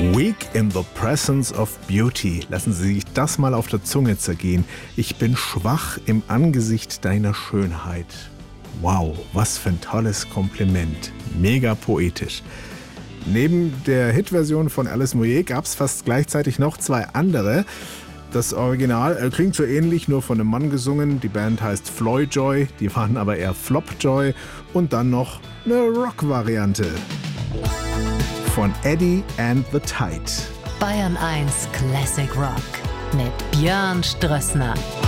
Weak in the presence of beauty. Lassen Sie sich das mal auf der Zunge zergehen. Ich bin schwach im Angesicht deiner Schönheit. Wow, was für ein tolles Kompliment. Mega poetisch. Neben der Hitversion von Alice Moyet gab es fast gleichzeitig noch zwei andere. Das Original klingt so ähnlich, nur von einem Mann gesungen. Die Band heißt Floyjoy, die waren aber eher Flopjoy. Und dann noch eine Rock-Variante von Eddie and the Tide. Bayern 1 Classic Rock mit Björn Strössner.